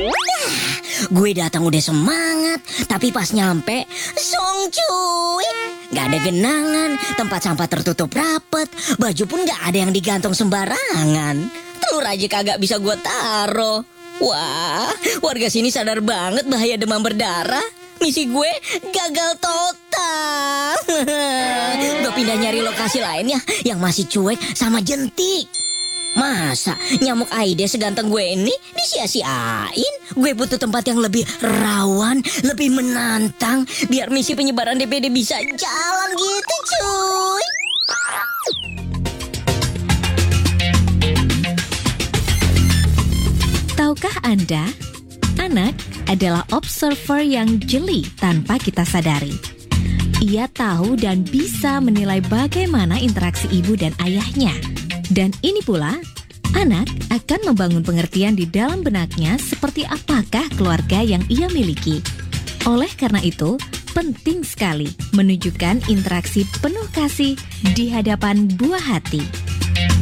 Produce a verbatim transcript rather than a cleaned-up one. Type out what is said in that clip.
Gue datang udah semangat, tapi pas nyampe, song cuy. Gak ada genangan, tempat sampah tertutup rapet, baju pun gak ada yang digantung sembarangan. Telur aja kagak bisa gue taro. Wah, warga sini sadar banget bahaya demam berdarah. Misi gue gagal total. Gue pindah nyari lokasi lainnya yang masih cuek sama jentik. Masa nyamuk Aedes seganteng gue ini disia-siain? Gue butuh tempat yang lebih rawan, lebih menantang, biar misi penyebaran D P D bisa jalan gitu cuy. Tahukah Anda, anak adalah observer yang jeli tanpa kita sadari. Ia tahu dan bisa menilai bagaimana interaksi ibu dan ayahnya. Dan ini pula, anak akan membangun pengertian di dalam benaknya seperti apakah keluarga yang ia miliki. Oleh karena itu, penting sekali menunjukkan interaksi penuh kasih di hadapan buah hati.